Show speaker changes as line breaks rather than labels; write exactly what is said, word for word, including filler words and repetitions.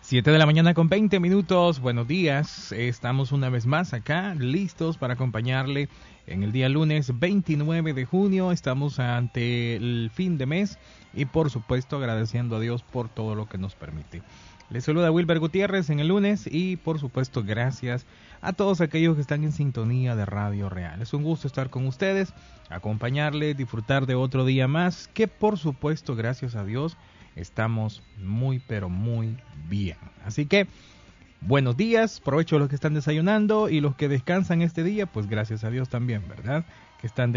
Siete de la mañana con veinte minutos, buenos días, estamos una vez más acá, listos para acompañarle en el día lunes veintinueve de junio, estamos ante el fin de mes y por supuesto agradeciendo a Dios por todo lo que nos permite. Les saluda Wilber Gutiérrez en el lunes y por supuesto gracias a todos aquellos que están en sintonía de Radio Real. Es un gusto estar con ustedes, acompañarles, disfrutar de otro día más que por supuesto gracias a Dios estamos muy pero muy bien. Así que buenos días, provecho a los que están desayunando y los que descansan este día, pues gracias a Dios también, ¿verdad? Que están